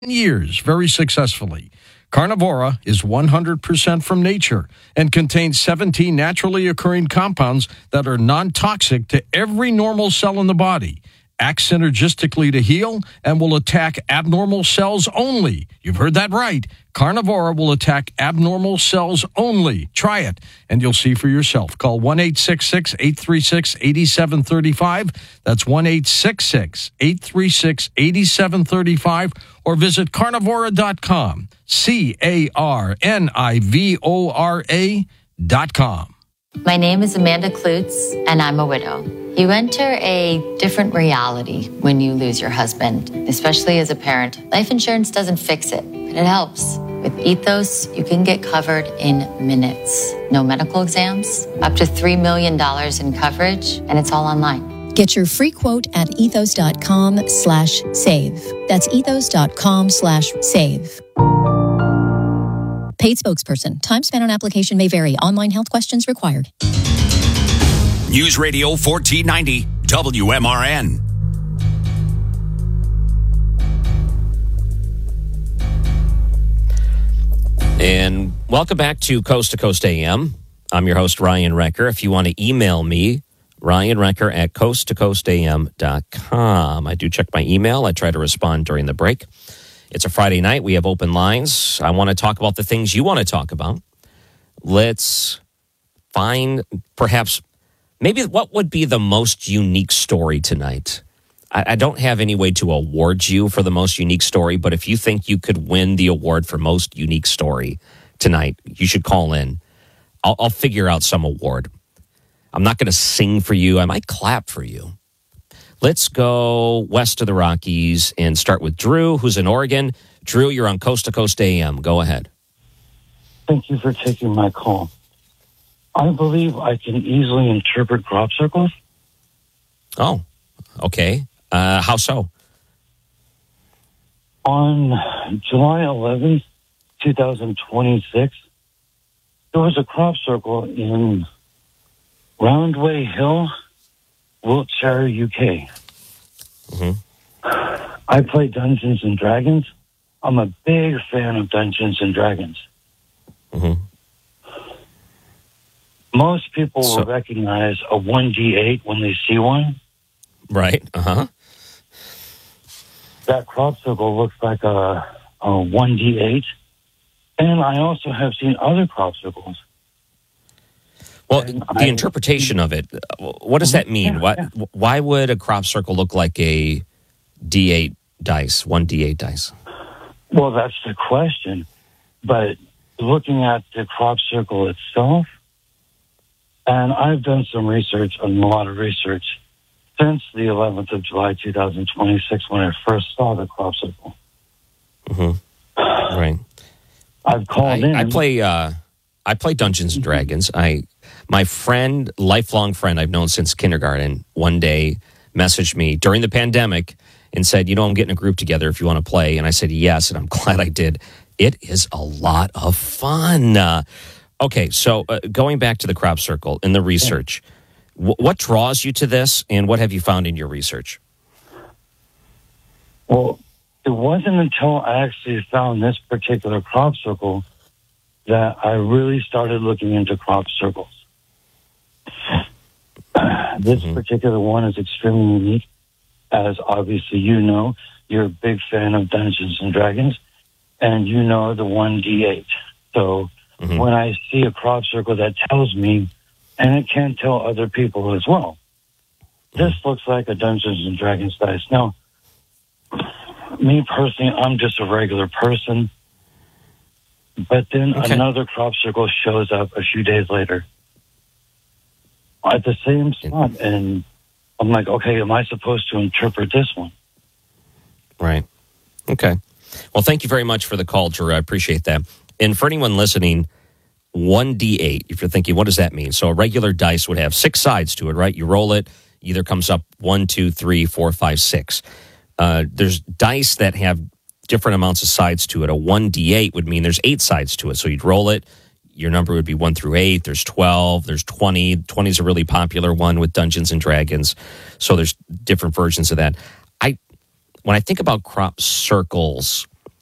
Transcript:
years very successfully. Carnivora is 100% from nature and contains 17 naturally occurring compounds that are non-toxic to every normal cell in the body, act synergistically to heal, and will attack abnormal cells only. You've heard that right. Carnivora will attack abnormal cells only. Try it, and you'll see for yourself. Call 1-866-836-8735. That's 1-866-836-8735. Or visit carnivora.com. CARNIVORA.com. My name is Amanda Klutz, and I'm a widow. You enter a different reality when you lose your husband, especially as a parent. Life insurance doesn't fix it, but it helps. With Ethos, you can get covered in minutes. No medical exams, up to $3 million in coverage, and it's all online. Get your free quote at ethos.com/save. That's ethos.com/save. Paid spokesperson. Time spent on application may vary. Online health questions required. News Radio 1490 WMRN. And welcome back to Coast AM. I'm your host, Ryan Recker. If you want to email me, Ryan Recker at coasttocoastam.com. I do check my email. I try to respond during the break. It's a Friday night. We have open lines. I want to talk about the things you want to talk about. Let's find perhaps maybe what would be the most unique story tonight. I don't have any way to award you for the most unique story, but if you think you could win the award for most unique story tonight, you should call in. I'll figure out some award. I'm not going to sing for you. I might clap for you. Let's go west of the Rockies and start with Drew, who's in Oregon. Drew, you're on Coast to Coast AM. Go ahead. Thank you for taking my call. I believe I can easily interpret crop circles. Oh, okay. How so? On July 11th, 2026, there was a crop circle in Roundway Hill, Wiltshire, UK. Mm-hmm. I play Dungeons and Dragons. I'm a big fan of Dungeons and Dragons. Mm-hmm. Most people will recognize a 1d8 when they see one. Right. Uh-huh. That crop circle looks like a 1d8. And I also have seen other crop circles. Well, the interpretation of it, what does that mean? Why would a crop circle look like a D8 dice, 1d8 dice? Well, that's the question. But looking at the crop circle itself, and I've done some research, a lot of research, since the 11th of July, 2026, when I first saw the crop circle. Mm-hmm. Right. I've called in. I play Dungeons and Dragons. My friend, lifelong friend I've known since kindergarten, one day messaged me during the pandemic and said, I'm getting a group together if you want to play. And I said, yes, and I'm glad I did. It is a lot of fun. Okay, so going back to the crop circle and the research, what draws you to this, and what have you found in your research? Well, it wasn't until I actually found this particular crop circle that I really started looking into crop circles. This particular one is extremely unique. As obviously you're a big fan of Dungeons and Dragons, and the 1d8. So when I see a crop circle that tells me, and it can tell other people as well, this looks like a Dungeons and Dragons dice. Now, me personally, I'm just a regular person. But then another crop circle shows up a few days later at the same spot. And I'm like, okay, am I supposed to interpret this one? Right. Okay. Well, thank you very much for the call, Drew. I appreciate that. And for anyone listening, 1d8, if you're thinking, what does that mean? So a regular dice would have 6 sides to it, right? You roll it, either comes up 1, 2, 3, 4, 5, 6. There's dice that have different amounts of sides to it. A 1d8 would mean there's 8 sides to it. So you'd roll it. Your number would be 1 through 8. There's 12. There's 20. 20 is a really popular one with Dungeons and Dragons. So there's different versions of that. When I think about crop circles,